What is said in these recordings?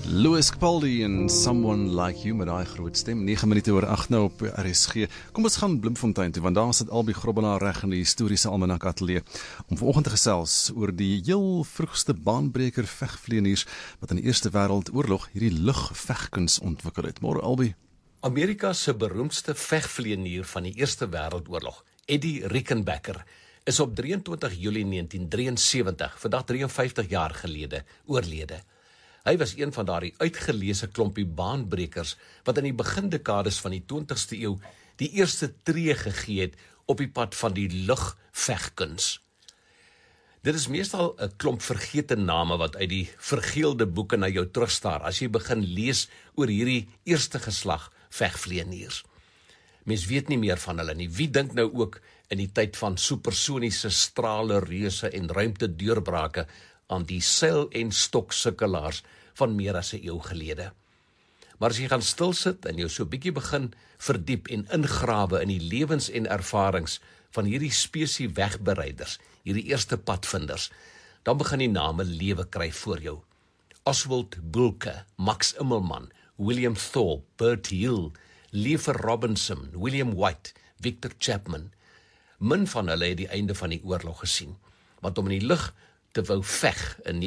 Louis Capaldi en Someone Like You met daai groot stem, 9 minute oor 8 nou op RSG. Kom ons gaan Bloemfontein toe, want daar sit Albie Grobbelaar reg in die historiese Almanak Ateljee om vanoggend te gesels oor die heel vroegste baanbreker vegvlieëniers wat in die Eerste Wêreldoorlog hierdie lugvegkuns ontwikkel het. Môre Albie. Amerika se beroemdste vegvlieënier van die Eerste Wêreldoorlog, Eddie Rickenbacker, is op 23 Julie 1973, vandag 53 jaar gelede, oorlede. Hy was een van daardie uitgeleese klompie baanbrekers wat in die begindekades van die 20ste eeu die eerste tree gegee het op die pad van die lugvegkuns. Dit is meestal 'n klomp vergete name wat uit die vergeelde boeke na jou terugstaar as jy begin lees oor hierdie eerste geslag vegvlieëniers. Mens weet nie meer van hulle nie. Wie dink nou ook in die tyd van supersoniese strale reuse en ruimtedeurbrake aan die seil- en stoksukkelaars van meer as 'n eeu gelede. Maar as jy gaan stilsit en jou so 'n bietjie begin verdiep en ingrawe in die lewens en ervarings van hierdie spesie wegbereiders, hierdie eerste padvinders, dan begin die name lewe kry voor jou. Oswald Bulke, Max Immelman, William Thorpe, Bert Hill, Lever Robinson, William White, Victor Chapman. Min van hulle het die einde van die oorlog gesien, want om in die lug te wou veg in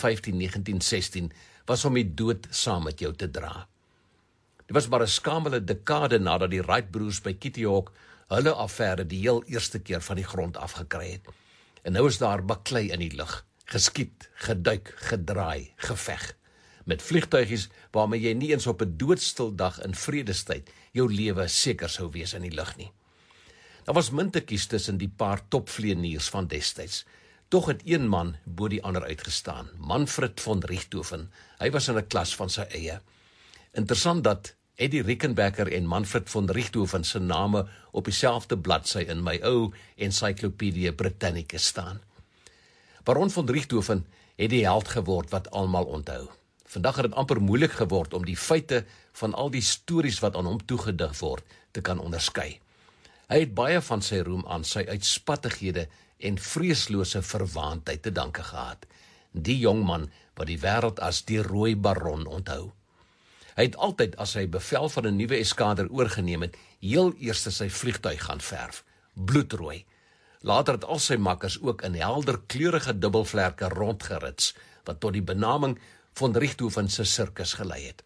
1915-1916 was om die dood saam met jou te dra. Dit was maar 'n skamele dekade nadat die Wright-broers by Kitty Hawk hulle affære die heel eerste keer van die grond afgekry het. En nou is daar baklei in die lug, geskiet, geduik, gedraai, geveg, met vliegtuigies waarmee jy nie eens op 'n doodstil dag in vredestyd jou lewe seker sou wees in die lug nie. Daar was min te kies tussen die paar topvlieëniers van destyds. Tog het een man bo die ander uitgestaan, Manfred von Richthofen. Hy was in 'n klas van sy eie. Interessant dat Eddie Rickenbacker en Manfred von Richthofen se name op dieselfde bladsy in my ou Encyclopedia Britannica staan. Baron von Richthofen het die held geword wat almal onthou. Vandag het dit amper moeilik geword om die feite van al die stories wat aan hom toegedig word te kan onderskei. Hy het baie van sy roem aan sy uitspattighede en vreeslose verwaandheid te danke gehad. Die jongman wat die wêreld as die Rooi Baron onthou. Hy het altyd as hy bevel van 'n nuwe eskader oorgeneem het, heel eers sy vliegtuig gaan verf, bloedrooi. Later het al sy makkers ook in helder kleurige dubbelvlerke rondgerits, wat tot die benaming von Richthofen se sirkus gelei het.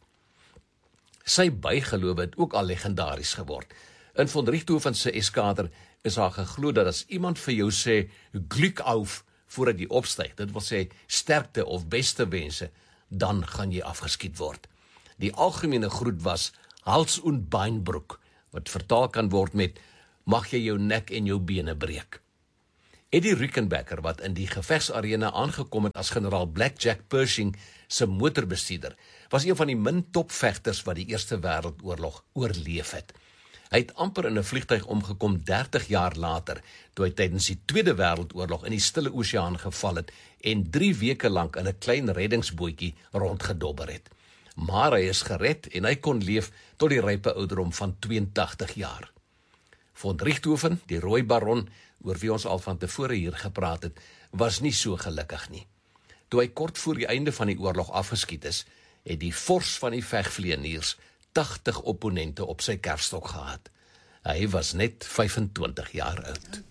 Sy bygelowe het ook al legendaries geword. In von Richthofen se eskader is daar geglo dat as iemand vir jou sê Glück auf voordat jy opstyg, dit wil sê sterkte of beste wense, dan gaan jy afgeskiet word. Die algemene groet was Hals und Beinbruch, wat vertaal kan word met mag jy jou nek en jou bene breek. Eddie Rickenbacker, wat in die gevegsarena aangekom het as generaal Blackjack Pershing se motorbestuurder, was een van die min topvegters wat die Eerste Wêreldoorlog oorleef het. Hy het amper in 'n vliegtuig omgekom 30 jaar later, toe hy tydens die Tweede Wêreldoorlog in die Stille Oseaan geval het en 3 weke lank in 'n klein reddingsbootjie rondgedobber het. Maar hy is gered en hy kon leef tot die rype ouderdom van 82 jaar. Von Richthofen, die Rooi Baron, oor wie ons al van tevore hier gepraat het, was nie so gelukkig nie. Toe hy kort voor die einde van die oorlog afgeskiet is, het die vors van die vegvlieëniers 80 opponente op sy kerfstok gehad. Hy was net 25 jaar oud.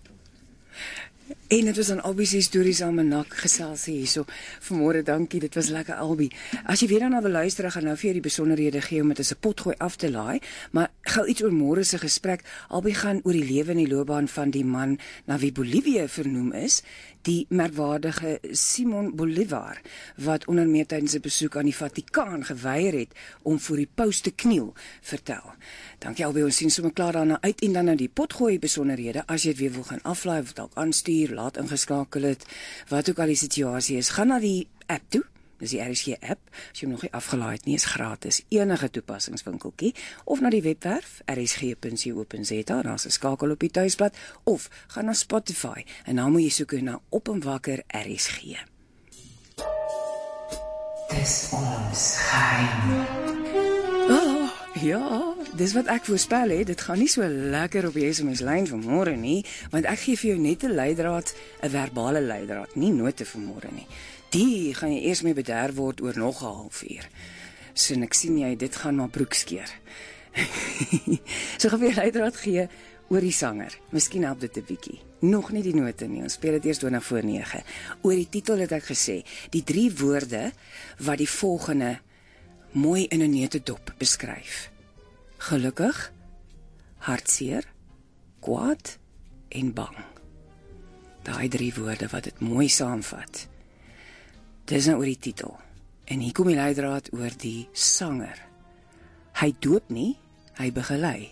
En dit was aan Albie se historiese almanak gesels hierso. Vanmôre, dankie, dit was lekker Albie. As jy weer daarna wil luister, gaan nou vir jou die besonderhede gee om dit as 'n potgooi af te laai, maar gou iets oor môre se gesprek. Albie gaan oor die lewe en die loopbaan van die man na wie Bolivia vernoem is, die merkwaardige Simon Bolivar, wat onder meer tydens 'n besoek aan die Vatikaan geweier het om voor die paus te kniel, vertel. Dankie Albie, ons sien sommer klaar daarna uit en dan nou die potgooi besonderhede. As jy dit weer wil gaan aflaai of dalk aanstuur, laat ingeskakel het, wat ook al die situasie is, gaan na die app toe. Dis die RSG app, as jy hom nog nie afgelaai het nie, is gratis, enige toepassingswinkeltjie, of na die webwerf rsg.co.za, daar's 'n skakel op die tuisblad, of gaan na Spotify, en dan moet jy soek na Op en Wakker RSG. Dis ons geheim. Ja, dis wat ek voorspel het, dit gaan nie so lekker op die SMS-lyn vanmôre nie, want ek gee vir jou net 'n leidraad, 'n verbale leidraad, nie note vanmôre nie. Die gaan jy eers mee bederf word oor nog 'n halfuur. So ek sien jy, dit gaan maar broekskeer. So gaan weer leidraad gee oor die sanger. Miskien help dit 'n bietjie. Nog nie die note nie, ons speel dit eers 20:09. Oor die titel het ek gesê, die 3 woorde wat die volgende mooi in 'n neutedop beskryf. Gelukkig, hartseer, kwaad en bang. Daai 3 woorde wat dit mooi saamvat. Dis nou oor die titel. En hier kom die leidraad oor die sanger. Hy doop nie, hy begelei.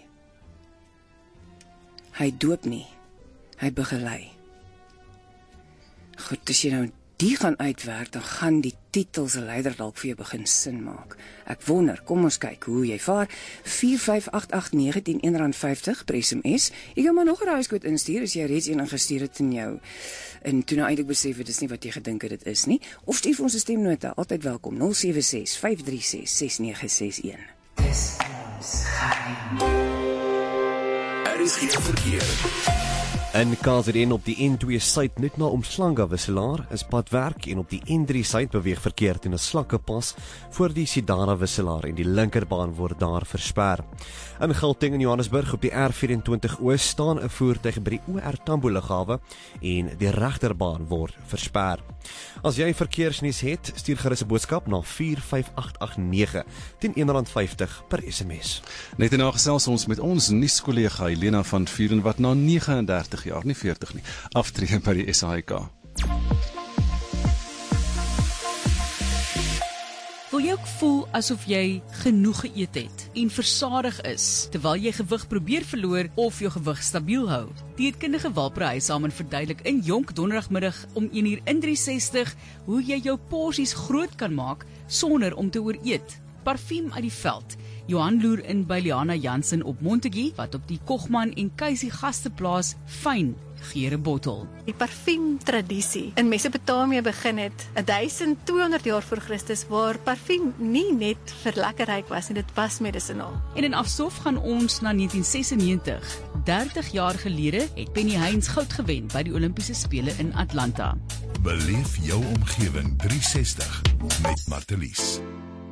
Hy doop nie, hy begelei. Goed, as jy nou die gaan uitwerk, dan gaan die titel se leider dalk vir jou begin sin maak. Ek wonder, kom ons kyk hoe jy vaar. 4588910 R1.50 per SMS. Jy kan maar nog 'n huiskoot instuur as jy reeds een ingestuur het in jou. En toe nou eintlik besef het, dis nie wat jy gedink het dit is nie. Of stuur vir ons 'n stemnota, altyd welkom, 076-536-6961. Dis ons geheim. Er is geen verkeer. In KZN op die N2 suid net na Umhlanga wisselaar is padwerk en op die N3 suid beweeg verkeer teen 'n slakkepas voor die Sidana wisselaar en die linkerbaan word daar versper. In Gauteng en Johannesburg op die R24 Oos staan 'n voertuig by die OR Tambo lughawe en die regterbaan word versper. As jy verkeersnuus het, stuur gerus 'n boodskap na 45889 teen R1.50 per SMS. Net en gesels ons met ons nuuskollega Helena van Vuren wat na 39 jaar, nie 40 nie, aftree by die SAIK. Wil jy ook voel asof jy genoeg geëet het en versadig is, terwyl jy gewig probeer verloor of jou gewig stabiel hou? Dieetkundige Walpre Huissamen verduidelik in Jonk donderdagmiddag om 1:63 hoe jy jou porsies groot kan maak sonder om te ooreet. Parfuum uit die veld. Johan loer in by Liana Jansen op Montague, wat op die Kogman en Keisie gasteplaas fyn gere bottel. Die parfuumtradisie in Mesopotamië begin het 1200 jaar voor Christus, waar parfuum nie net vir lekkerheid was nie, dit was medisinaal. En in Afsof gaan ons na 1996. 30 jaar gelede het Penny Heinz goud gewen by die Olimpiese Spele in Atlanta. Beleef jou omgewing 360 met Martelies.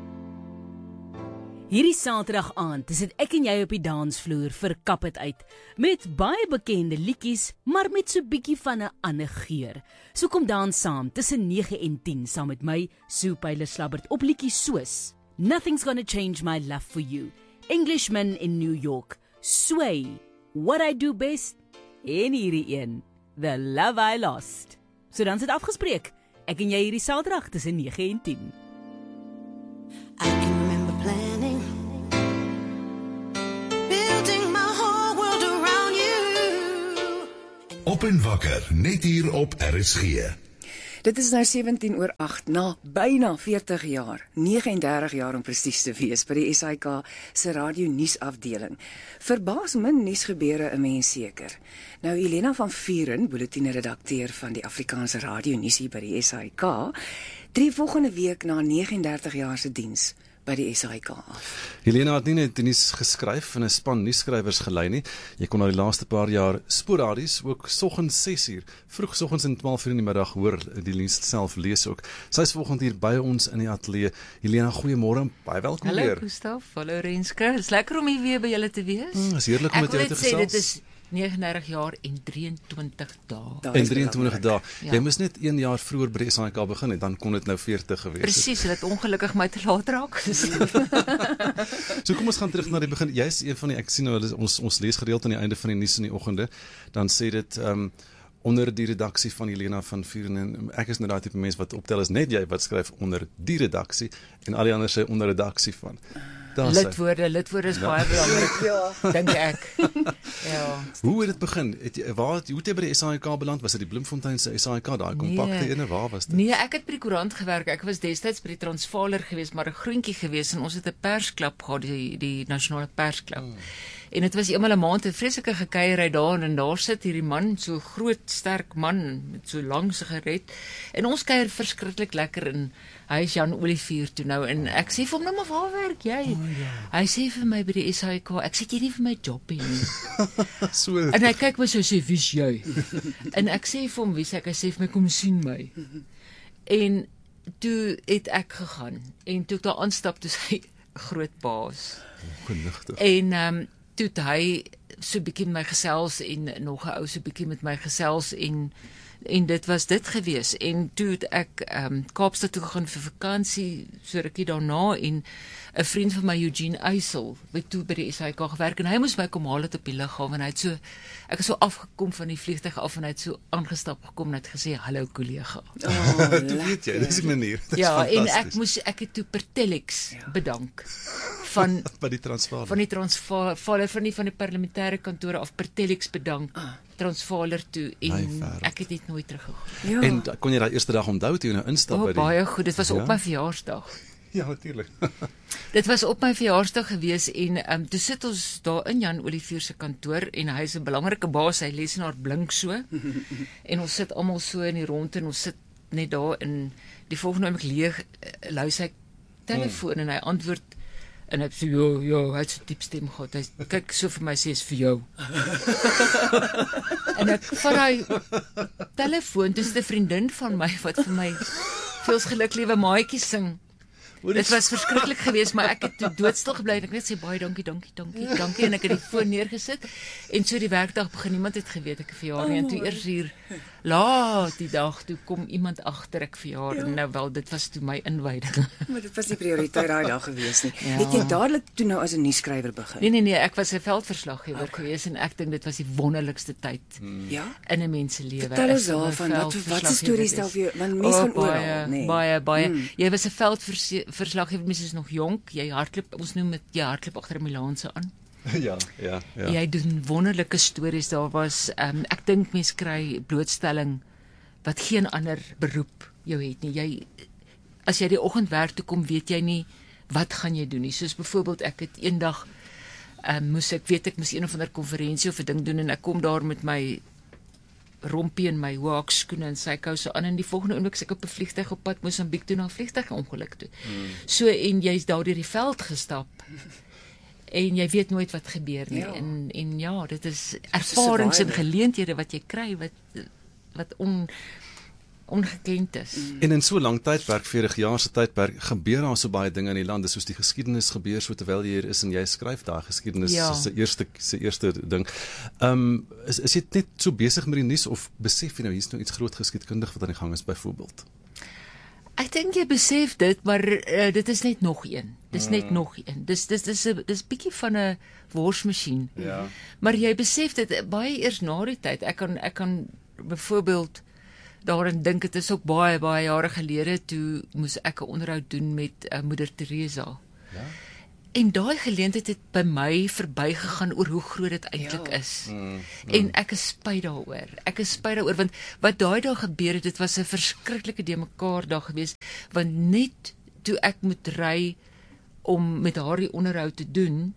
Hierdie Saterdag aand sit ek en jy op die dansvloer vir Kap het uit, met baie bekende liedjies, maar met so bietjie van 'n ander geur. So kom dans saam tussen 9 en 10 saam met my, Sue Pyler Slabbert, op liedjies soos Nothing's Gonna Change My Love For You, Englishman in New York, Sway, What I Do Best, en hierdie een, The Love I Lost. So dan sit afgespreek, ek en jy hierdie Saterdag tussen 9 en 10. I can remember planning, building my whole world around you. Op en wakker, net hier op RSG. Dit is nou 7:17 na byna 40 jaar, 39 jaar om presies te wees, by die SAIK se radio nuusafdeling. Verbaas min nuusgebeure 'n mens seker. Nou Helena van Vuren, bulletinredakteur van die Afrikaanse radio nuus hier by die SAIK, tree volgende week na 39 jaar se diens by die SAIK af. Helena het nie net die nuus geskryf en 'n span nuusskrywers gelei nie. Jy kon al die laaste paar jaar sporadies, ook soggens 6uur, vroegsoggens en 12uur in die middag hoor die nuus self lees ook. Sy is volgende hier by ons in die ateljee. Helena, goeiemôre, baie welkom weer. Hallo Gustaf, hallo Renske. Dis lekker om hier weer by julle te wees. Is heerlik om met jou te gesels. Ek wil net sê dit is 39 jaar en 23 dae. En 23 dae. Ja. Jy moes net 1 jaar vroeër by die SAIK begin het, dan kon dit nou 40 gewees het. Presies, dit ongelukkig my te laat raak. So kom ons gaan terug na die begin. Jy is een van die, ek sien nou ons leesgedeelte aan die einde van die nuus in die oggende, dan sê dit onder die redaksie van Helena van Vuren, en ek is nou daai tipe mens wat optel is net jy wat skryf onder die redaksie en al die ander sê onder redaksie van. Lidwoorde is baie belangrik, dink ek. Ja. Hoe het dit begin? Hoe het jy by die SAIK beland? Was dit die Bloemfontein se SAIK, daai kompakte ene? Waar was dit? Nee, ek het by die koerant gewerk. Ek was destyds by die Transvaaler geweest, maar 'n groentjie geweest, en ons het 'n persklub gehad, die nasionale persklub. En dit was eenmal 'n maand 'n vreeslike gekuierheid daar, en daar sit hierdie man, so groot, sterk man met so lang sigaret, en ons kuier verskriklik lekker, en hy is Jan Olivier toe nou, en ek sê vir hom, nou maar waar werk jy? Hy sê vir my by die SAIK, ek sê jy nie vir my job nie. So. En hy kyk my so, sê, wie's jy? En ek sê vir hom, wie's ek? Hy sê vir my, kom sien my. En toe het ek gegaan en toe ek daar aanstap, toe sy groot baas. Genigtig. En toe het hy so bietjie met my gesels en nog 'n ou so bietjie met my gesels en dit was dit gewees. En toe het ek Kaapstad toe gegaan vir vakansie so rukkie daarna en 'n vriend van my, Eugene Eisel, wat toe by die SAIK gewerk en hy moes my kom haal het op die lughawe en hy het so, ek is so afgekom van die vliegtuig af en hy het so aangestap gekom en het gesê, hallo kollega. Toe weet jy, dis die manier. Ja, en ek het toe per telex bedank van die Transvaal. Van die parlementêre kantore af per telex bedank. Transvaler toe en ek het dit nooit teruggegaan. Ja. En kon jy daai eerste dag onthou toe jy nou instap by die baie goed, dit was op my verjaarsdag. Ja, natuurlik. Dit was op my verjaarsdag gewees en toe sit ons daar in Jan Olivier se kantoor en hy is 'n belangrike baas, hy lesenaar blink so. En ons sit almal so in die rondte en ons sit net daar en die volgende oomblik luister hy telefoon en hy antwoord en hy sê ja, hy het so diep stem gehad. Hy kyk so vir my sê is vir jou. En ek vat hy telefoon, dis 'n vriendin van my wat vir my Veels geluk liewe maatjie sing. Dit was verskriklik geweest, maar ek het doodstil gebly en ek net sê baie dankie en ek het die foon neergesit en so die werkdag begin. Niemand het geweet ek verjaar nie en toe eers hier laat die dag toe kom iemand agter ek verjaar en nou wel dit was toe my inwyding. Maar dit was nie prioriteit daai dag geweest nie. Ja. Het jy dadelik toe nou as 'n nuusskrywer begin? Nee, ek was 'n veldverslaggewer geweest en ek dink dit was die wonderlikste tyd. Ja. In 'n mens se lewe. Vertel ons daarvan wat se stories stel vir jou? Want mense van oral, nee. Baie. Jy was 'n veldverslaggewer, mens is nog jonk, jy hardloop, ons noem dit jy hardloop agter 'n Milaanse aan. Ja. Jy doen wonderlike stories. Daar was ek dink mense kry blootstelling wat geen ander beroep jou het nie. As jy die oggend werk toe kom, weet jy nie wat gaan jy doen nie. Soos byvoorbeeld ek het eendag moes een of ander konferensie of 'n ding doen en ek kom daar met my rompie en my hoekskoene en sy kouse aan en die volgende oomblik ek op 'n vliegtuig op pad Mosambiek toe na 'n vliegtuigongeluk toe. So en jy's daar deur die veld gestap. En jy weet nooit wat gebeur nie. Ja. En ja, dit is ervarings en geleenthede wat jy kry wat ongekend is. En in so lank tydperk, 40 jaar se tydperk, gebeur daar so baie dinge in die land, soos die geskiedenis gebeur so terwyl jy hier is en jy skryf daai geskiedenis se eerste ding. Is jy net so besig met die nuus of besef jy nou hier's nou iets groot geskiedkundig wat aan die gang is byvoorbeeld? Ek dink jy besef dit, maar dit is net nog een. Dis net nog een. Dis bietjie van 'n worsmasjien. Ja. Maar jy besef dit baie eers na die tyd. Ek kan byvoorbeeld daarin dink dit is ook baie jare gelede toe moes ek 'n onderhoud doen met Moeder Teresa. Ja. En daai geleentheid het by my verbygegaan oor hoe groot dit eintlik is. En ek is spyt daaroor. Want wat daai dag gebeur het, dit was 'n verskriklike de mekaar dag geweest, want net toe ek moet ry om met haar die onderhoud te doen,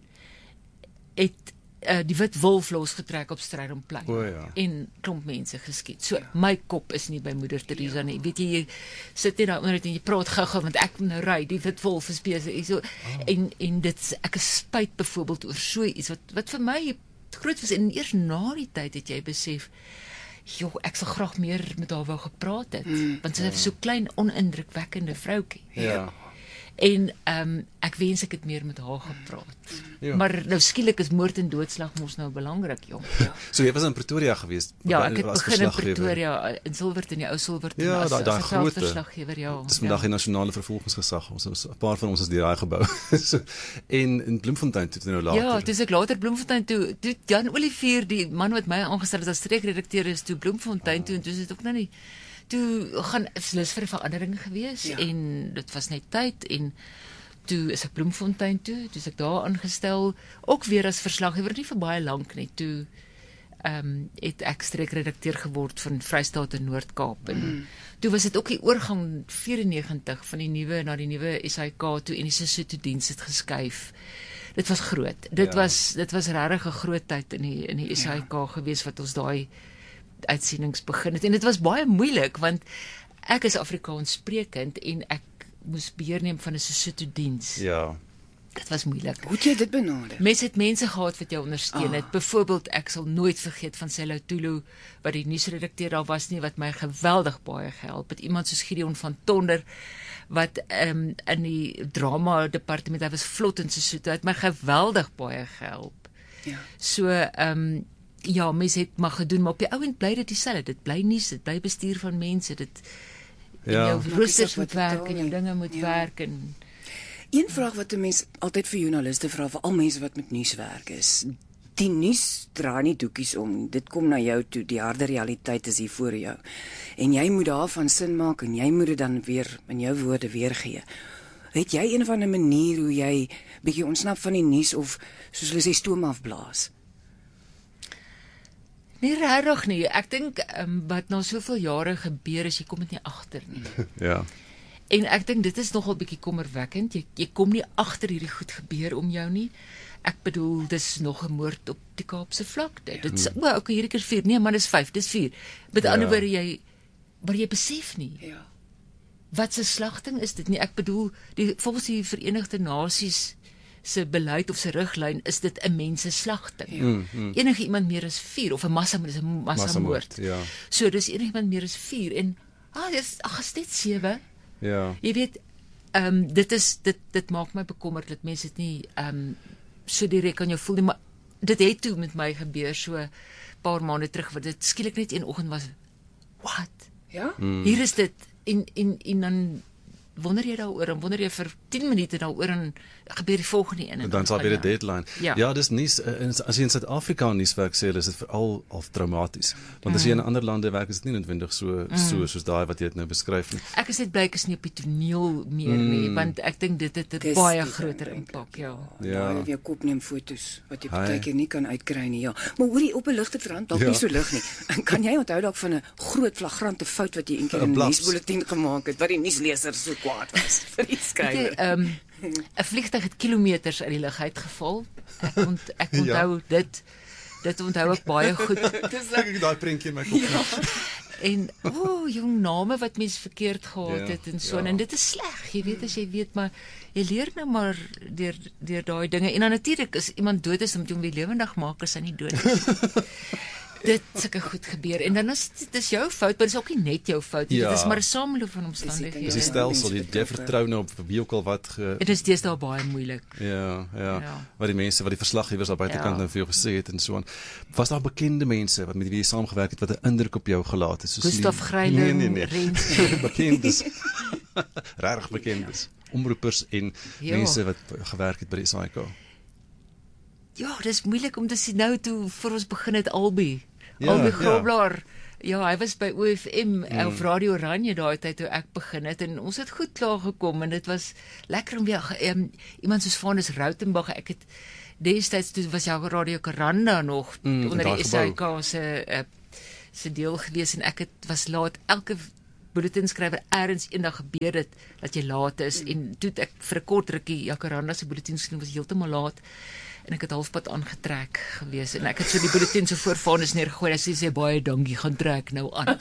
het die wit wolf losgetrek op Strydhomplein. En klomp mense geskiet. So my kop is nie by Moeder Teresa nie. Weet jy sit net daar onder en jy praat gou-gou want ek moet nou ry. Die wit wolf is besig. So en dit ek is spyt byvoorbeeld oor so iets wat vir my groot was en eers na die tyd het jy besef ek sal graag meer met haar wou gepraat het want sy is so klein onindrukwekkende vroutjie. Ja. En ek wens ek het meer met haar gepraat. Ja. Maar nou skielik is moord en doodslag mos nou belangrik, jong. Ja. So jy was in Pretoria geweest? Ja, ek het begin in Pretoria, in Silverton, die ou Silverton, daai groot verslaggewer, ja. Dis vandag die nasionale vervolgingsgesag. Ons 'n paar van ons is deur daai gebou. So, en in Bloemfontein toe nou later. Ja, dis ek later Bloemfontein toe Jan Olivier, die man wat my aangestel het as streekredakteur is, toe Bloemfontein toe en toe is dit ook nou nie. Toe gaan lus vir 'n verandering gewees en dit was net tyd en toe is ek Bloemfontein toe is ek daar aangestel, ook weer as verslaggewer, nie vir baie lank nie. Toe het ek streekredakteur geword van Vrystaat en Noord-Kaap en toe was dit ook die oorgang 94 van die nuwe na die nuwe SAIK toe en die Sesotho-diens het geskuif. Dit was groot. Dit was regtig 'n groot tyd in die SAIK gewees wat ons daai uitsendings begin het en dit was baie moeilik want ek is Afrikaans sprekend en ek moes beheer neem van 'n Sesotho-diens. Ja. Dit was moeilik. Hoe het jy dit benader? Mense het mense gehad wat jou ondersteun het. Byvoorbeeld, ek sal nooit vergeet van Selo Tulu, wat die nuusredakteur daar was nie, wat my geweldig baie gehelp het. Iemand soos Gideon van Tonder, wat in die drama departement, hy was vlot in Sesotho, het my geweldig baie gehelp. Ja. So, ja, mense het maar gedoen, maar op die ouend bly dit dieselfde. Dit bly nuus, dit bly bestuur van mense, dit en jou roosters moet werk en jou dinge moet werk en Een vraag wat 'n mens altyd vir joernaliste vra, vir al mense wat met nuus werk, is die nuus dra nie doekies om. Dit kom na jou toe, die harde realiteit is hier voor jou. En jy moet daarvan sin maak en jy moet dit dan weer in jou woorde weergee. Het jy een of ander manier hoe jy bietjie ontsnap van die nuus of soos hulle sê stoom afblaas? Nee, regtig nie. Ek dink wat na soveel jare gebeur is, jy kom dit nie agter nie. Ja. En ek dink dit is nogal bietjie kommerwekkend. Jy kom nie agter hierdie goed gebeur om jou nie. Ek bedoel, dis nog 'n moord op die Kaapse vlakte. Dit is okay, hierdie keer 4. Nee, maar dis 5, dis 4. Met ander woorde maar jy besef nie. Ja. Wat 'n slagting is dit nie? Ek bedoel, volgens die Verenigde Nasies se beleid of se riglyn is dit 'n menseslagting. Enige iemand meer as 4 of 'n massamoord. Ja. So dis enige iemand meer as 4 en is dit 7? Ja. Jy weet, dit maak my bekommerd dat mense dit nie so direk aan jou voel nie, maar dit het toe met my gebeur so 'n paar maande terug, wat dit skielik net een oggend was. What? Ja? Hier is dit en dan wonder jy daaroor en wonder jy vir 10 minute daaroor en gebeur die volgende een en dan sal weer 'n deadline. Ja, dis nie as jy in Suid-Afrika nuus werk sê, is dit veral al traumaties. Want as jy in ander lande werk, is dit nie noodwendig so soos daai wat jy dit nou beskryf nie. Ek is net bly ek is nie op die toneel meer nie, want ek dink dit het 'n baie groter impak, ja. Ja, jou kop neem foto's wat jy partykeer nie kan uitkry nie, ja. Maar hoorie, op 'n ligte rand, dalk nie so lig nie. Kan jy onthou dalk van 'n groot flagrante fout wat jy eendag in 'n nuusbulletin gemaak het, wat die nuusleser so kwaad was vir die skrywer? 'n vliegtuig het kilometers uit die lug uitgeval. Ek onthou dit onthou ek baie goed. Dis lekker daai prentjie in my kop. Ja. En jong name wat mense verkeerd gehad het en so en dit is sleg, jy weet as jy weet, maar jy leer nou maar deur daai dinge en dan natuurlik is iemand dood is om hom weer lewendig maak as hy nie dood is. Dit sulke goed gebeur en dan is dit is jou fout, maar dit is ook nie net jou fout nie. Dit is maar 'n sameloop van omstandighede. Dis die stelsel, jy vertrou nou op wie ook al wat dit is deesdae baie moeilik. Ja. Wat die mense wat die verslaggewers daar buitekant nou vir jou gesê het en so aan. Was daar bekende mense wat met wie jy saamgewerk het wat 'n indruk op jou gelaat het? Soos Gustaf Greiling, nee. Bekendes. Regtig bekendes. Omroepers en mense wat gewerk het by die SAIK. Ja, dis moeilik om te sien nou toe voor ons begin het Albie Grobler. Ja, hy was by OFM of Radio Oranje daai tyd toe ek begin het en ons het goed klaar gekom en dit was lekker om weer iemand soos Vanus Rautenbach, ek het destyds toe was jou Radio Karanda nog onder die SAIK se deel gewees en ek was laat elke bulletinskrywer ergens eendag gebeur het dat jy laat is en toe ek vir 'n kort rukkie Jacaranda se bulletinskrywer was heeltemal laat. En ek het halfpad aangetrek gewees en ek het so die bulletin so voor Vanus neergegooi en sê baie dankie, gaan trek nou aan.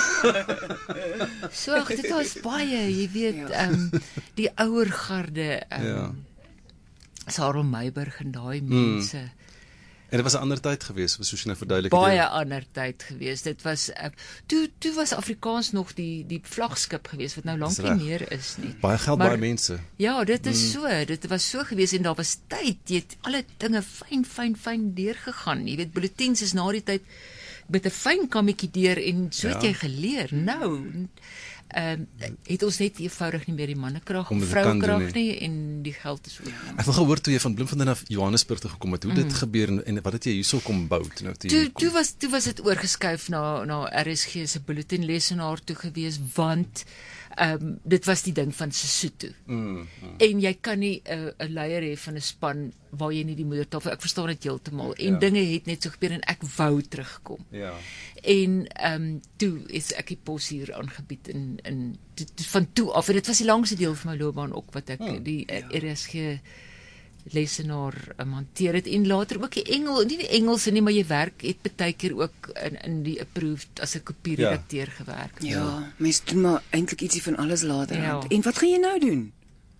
So dit was baie, jy weet, die ouer garde, Sarah Meiburg en daai mense. En dit was 'n ander tyd gewees, soos jy nou verduidelik. Baie ander tyd gewees. Dit was toe was Afrikaans nog die vlaggenskap gewees wat nou lank nie meer is nie. Baie geld, baie mense. Ja, dit is so. Dit was so gewees en daar was tyd. Jy het alle dinge fyn deurgegaan. Jy weet, bulletins is na die tyd met 'n fyn kammetjie deur en so het jy geleer. Nou het ons net eenvoudig nie meer die mannekrag of vrouekrag nie en die geld is ook. Ek het gehoor toe jy van Bloemfontein af Johannesburg toe gekom het, hoe dit gebeur en wat het jy hierso kom bou? Toe was dit oorgeskuif na RSG se bulletinlesenaar toe gewees want dit was die ding van Sesotho. En jy kan nie 'n leier hê van 'n span waar jy nie die moedertaal, ek verstaan dit heeltemal. En dinge het net so gebeur en ek wou terugkom. Ja. En toe is ek die pos hier aangebied in van toe af en dit was die langste deel van my loopbaan ook wat ek die RSG lesenaar hanteer het en later ook die Engelse nie, maar jy werk het baie keer ook in die approved as 'n kopieredakteur gewerk. Ja, mens doen maar eintlik ietsie van alles later. En wat gaan jy nou doen?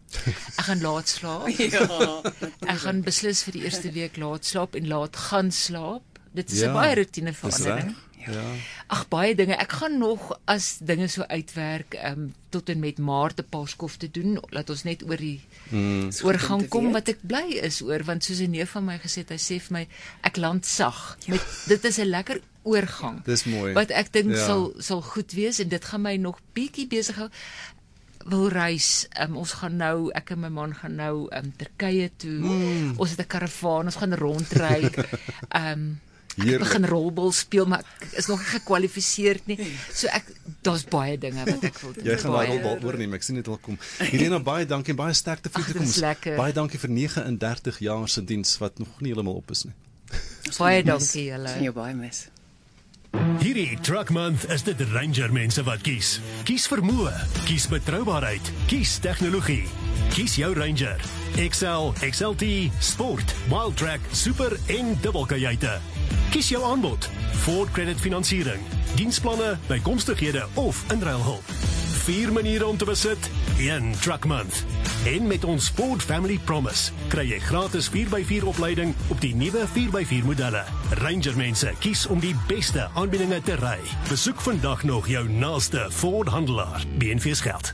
Ek gaan laat slaap. Ja. Ek gaan beslis vir die eerste week laat slaap en laat gaan slaap. Dit is 'n Ja, baie roetine dis verandering. reg. Ja. Ag, baie dinge. Ek gaan nog as dinge so uitwerk, tot en met Maart 'n paar skofte doen, laat ons net oor die oorgang kom wat ek bly is oor, want soos 'n neef van my gesê het, hy sê vir my, ek land sag. Dit is 'n lekker oorgang. Dis mooi. Wat ek dink Ja. sal goed wees en dit gaan my nog bietjie besig hou. Wil reis. Ons gaan nou, ek en my man gaan nou Turkye toe. Ons het 'n karavaan, ons gaan rondry. Ek begin rolbal speel, maar ek is nog nie gekwalifiseer nie. So daar's baie dinge wat ek wil doen. Jy gaan daai rolbal oorneem, ek sien dit al kom. Irena, baie dankie en baie sterkte vir die toekoms. Baie dankie vir 39 jaar se diens wat nog nie heeltemal op is nie. Baie dankie julle. Sien jou baie mis. Hierdie Truck Month is dit Ranger mense wat kies. Kies vermoë, kies betroubaarheid, kies tegnologie. Kies jou Ranger. XL, XLT, Sport, Wildtrak, Super en dubbelkajuite. Kies jou aanbod. Ford Credit Finansiering, diensplanne, bykomstighede of inruilhulp. 4 maniere om te besit, 1 Truck Month. En met ons Ford Family Promise kry jy gratis 4x4 opleiding op die nuwe 4x4 modelle. Ranger mense kies om die beste aanbiedinge te ry. Besoek vandag nog jou naaste Ford handelaar. BNV's geld.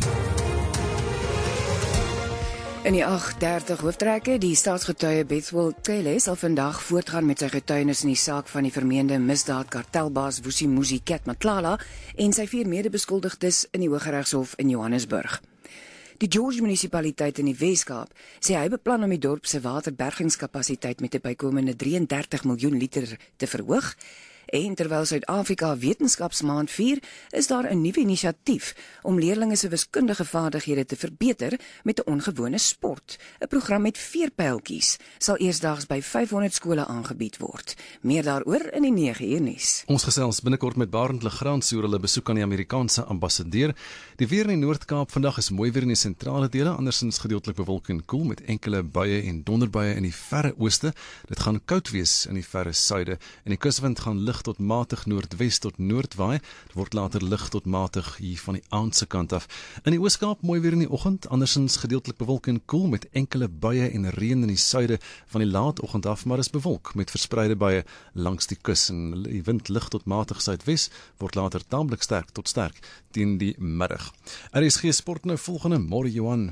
In die 8:30 hooftrekke, die staatsgetuie Bethwel Cele sal vandag voortgaan met sy getuienis in die saak van die vermeende misdaadkartelbaas Vusimuzi Cat Matlala en sy 4 mede-beskuldigdes in die Hooggeregshof in Johannesburg. Die George munisipaliteit in die Weskaap sê hy beplan om die dorp se waterbergingskapasiteit met 'n bykomende 33 miljoen liter te verhoog. En terwyl Suid-Afrika Wetenskapsmaand vier, is daar 'n nuwe inisiatief om leerdlinge se wiskundige vaardighede te verbeter met 'n ongewone sport. 'n Program met veerpyltjies sal eersdaags by 500 skole aangebied word. Meer daaroor in die 9uur nuus. Ons gesels binnekort met Barend Legrand oor hulle besoek aan die Amerikaanse ambassadeur. Die weer in die Noord-Kaap vandag is mooi weer in die sentrale dele, andersins gedeeltelik bewolk en koel met enkele buie en donderbuie in die verre ooste. Dit gaan koud wees in die verre suide en die kuswind gaan lig tot matig noordwes tot noordwaai. Dit word later lig tot matig hier van die aand se kant af. In die Ooskaap mooi weer in die oggend, andersins gedeeltelik bewolk en koel met enkele buie en reën in die suide van die laatoggend af, maar is bewolk met verspreide buie langs die kus en die wind lig tot matig suidwes, word later taamlik sterk tot sterk teen die middag. RSG Sport nou volgende, môre Johan.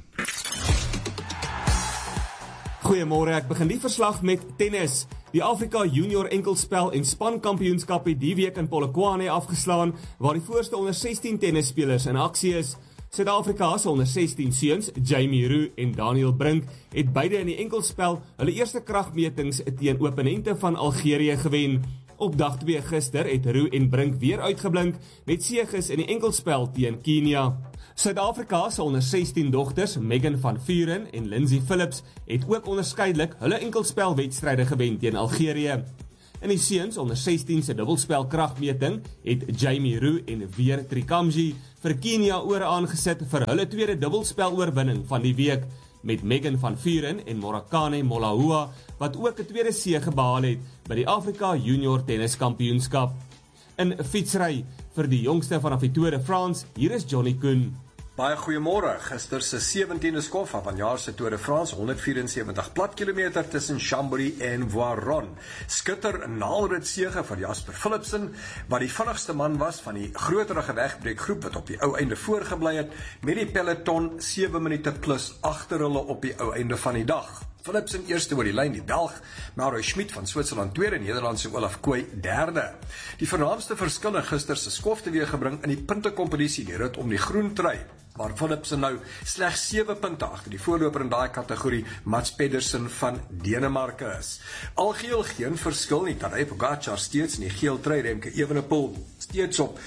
Goeiemôre, ek begin die verslag met tennis. Die Afrika Junior Enkelspel en Spankampioenskap het die week in Polokwane afgeslaan, waar die voorste onder 16 tennisspelers in aksie is. Suid-Afrika se onder 16 seuns, Jamie Roux en Daniel Brink, het beide in die enkelspel hulle eerste kragmetings teen opponente van Algerië gewen. Op dag 2 gister het Roux en Brink weer uitgeblink met seëges in die enkelspel teen Kenia. Suid-Afrika se onder 16 dogters, Megan van Vuren en Lindsay Phillips, het ook onderskeidelik hulle enkelspelwedstryde gewen teen Algerië. In die seuns onder 16 se dubbelspel kragmeting het Jamie Roux en Weer Trikamji vir Kenia ore aangesit vir hulle tweede dubbelspel-oorwinning van die week, met Megan van Vuren en Morakane Molahua wat ook 'n tweede seëge behaal het by die Afrika Junior Tenniskampioenskap. In fietsry vir die jongste vanaf die Tour de France, hier is Johnny Koen. Baie goeiemôre. Gister se 17de skof van vanjaar se Tour de France, 174 plat kilometer tussen Chambly en Voiron. Skitter naalrit sege vir Jasper Philipsen, wat die vinnigste man was van die groterige wegbreekgroep wat op die ou einde voorgebly het, met die peloton 7 minute plus agter hulle op die ou einde van die dag. Philipsen eerste oor die lyn, die Belg, Mauro Schmid van Switserland tweede, Nederlandse Olaf Kooi derde. Die vernaamste verskille gister se skof teweeggebring in die puntekompetisie, die rit om die groen trui, waar Philipsen nou slegs 7 punte agter die voorloper in daai kategorie, Mats Pedersen van Denemarke is. Algeheel geen verskil nie, Tadej Pogačar steeds in die geel trui, Remke Evenepoel steeds op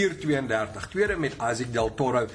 4:32, tweede met Isaac Del Toro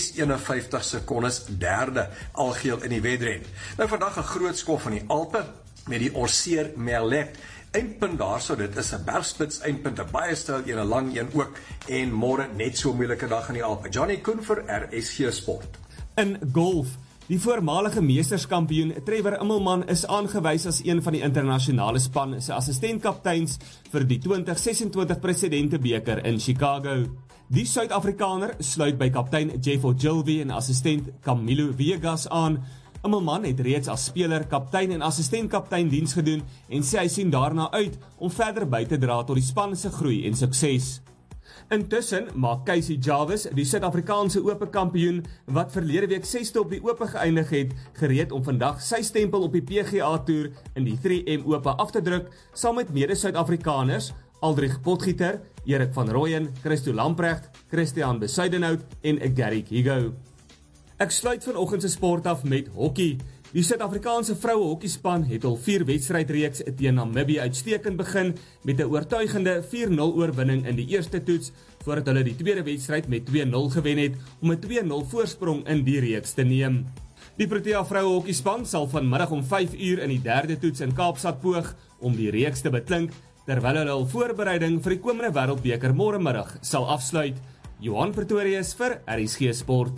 6:51 sekondes derde, algeheel in die wedren. Nou vandag 'n groot skof van die Alpe met die Orseer Merlet. Eindpunt daarso, dit is 'n bergspits eindpunt, 'n baie styl een, 'n lang een ook, en môre net so 'n moeilike dag in die Alpe. Johnny Koen vir RSG Sport. In golf, die voormalige meesterskampioen Trevor Immelman is aangewys as een van die internasionale span se assistentkapteins vir die 2026 Presidentebeker in Chicago. Die Suid-Afrikaner sluit by kaptein Jeff Ogilvy en assistent Camilo Viegas aan. Immelman het reeds as speler, kaptein en assistent-kaptein diens gedoen en sê hy sien daarna uit om verder by te dra tot die span se groei en sukses. Intussen maak Casey Jarvis, die Suid-Afrikaanse Ope kampioen, wat verlede week 6de op die Ope geëindig het, gereed om vandag sy stempel op die PGA Tour in die 3M Ope af te druk, saam met mede-Suid-Afrikaners, Aldrich Potgieter, Erik van Rooyen, Christo Lamprecht, Christian Besuidenhout en Garrick Higo. Ek sluit vanoggend se sport af met hokkie. Die Suid-Afrikaanse vroue hokkiespan het al 4 wedstrydreeks teen Namibië uitstekend begin met 'n oortuigende 4-0 oorwinning in die eerste toets, voordat hulle die tweede wedstryd met 2-0 gewen het om 'n 2-0 voorsprong in die reeks te neem. Die Protea vroue hokkiespan sal vanmiddag om 5 uur in die derde toets in Kaapstad poog om die reeks te beklink, terwyl hulle hul voorbereiding vir die komende Wêreldbeker môre middag sal afsluit. Johan Pretorius vir RSG Sport.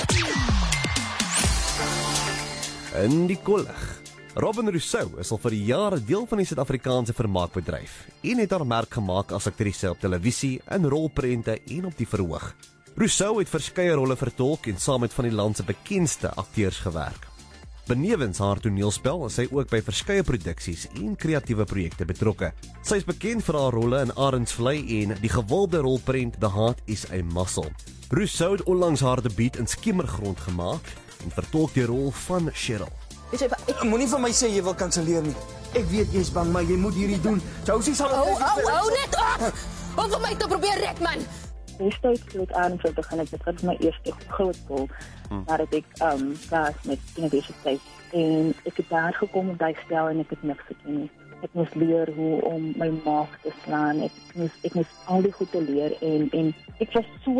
In die kollig. Robin Rousseau is al vir jare deel van die Suid-Afrikaanse vermaakbedryf en het haar merk gemaak as aktrise op televisie, in rolprente en op die verhoog. Rousseau het verskeie rolle vertolk en saam met van die land se bekendste akteurs gewerk. Benewens haar toneelspel is sy ook by verskeie produksies en kreatiewe projekte betrokke. Sy is bekend vir haar rolle in Arendsvlei en die gewilde rolprent The Heart is a Muscle. Rousseau het onlangs haar debuut in Skimmergrond gemaak en vertolk die rol van Cheryl. Ek moenie vir my sê jy wil kanselleer nie. Ek weet jy's bang, maar jy moet hierdie doen. Josie sal net op! Om vir my te probeer red, man. Destyds toe ek aan het begin het, dit was my eerste groot rol, nadat ek was met universiteit. En ek het daar gekom op die stel en ek het niks geken nie. Ek moes leer hoe om my maag te slaan. Ek moes al die goed te leer en ek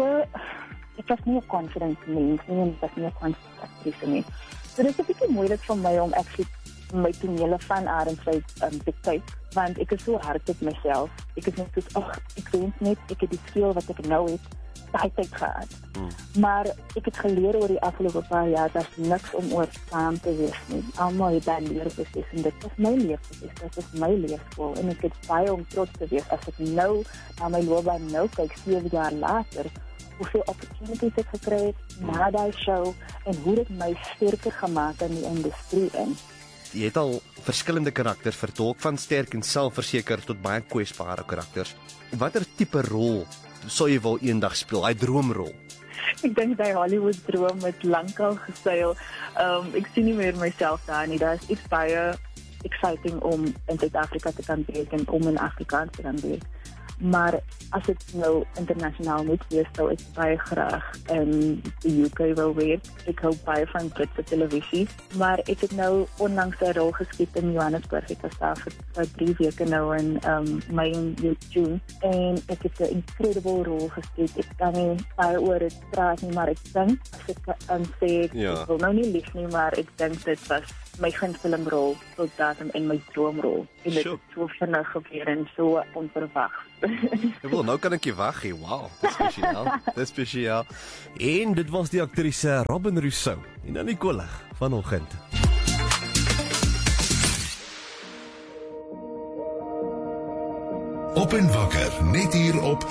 was nie 'n confident mens nie, en ek was nie 'n confident actrice nie. So dit is 'n bietjie moeilik vir my om actually my tonele van Arendsvlei te kyk, want ek is so hard op myself. Ek is net soos, ek wens net, ek het die skill wat ek nou het, daai tyd gehad. Maar ek het geleer oor die afgelope paar jaar, dat is niks om oor saam te wees nie. Almal het daar leerproces en dit was my leerproces, dit is my leerskool en ek het baie om trots te wees as ek nou na my loopbaan nou kyk, 7 jaar later, hoeveel opportunities ek gekry het na die show en hoe dit my sterker gemaak in die industrie in. Jy het al verskillende karakters vertolk, van sterk en selfverseker tot baie kwesbare karakters. Watter tipe rol sou jy wel eendag speel, hy droomrol? Ek dink die Hollywood droom het lankal geseil. Ek sien nie meer myself daar nie. Daar is iets baie exciting om in Suid-Afrika te kan werk en om in Afrikaans te kan werk. Maar as dit nou internasionaal moet wees, sou ek baie graag in die UK wil werk. Ek hou baie van Britse televisie, maar ek het nou onlangs 'n rol geskiet in Johannesburg. Ek was daar vir 3 weke nou in Mei en June en ek het 'n incredible rol geskiet. Ek kan nie baie oor dit praat nie, maar ek dink as ek sê, ek wil nou nie lieg nie, maar ek dink dit was my gunstelingrol tot datum en my droomrol. En dit het so vinnig gebeur en so onverwags. Nou kan ek jy wag hê. Wow, dis spesiaal. Dis spesiaal. En dit was die aktrise Robin Rousseau en dan die kollig vanoggend. Op en wakker, net hier op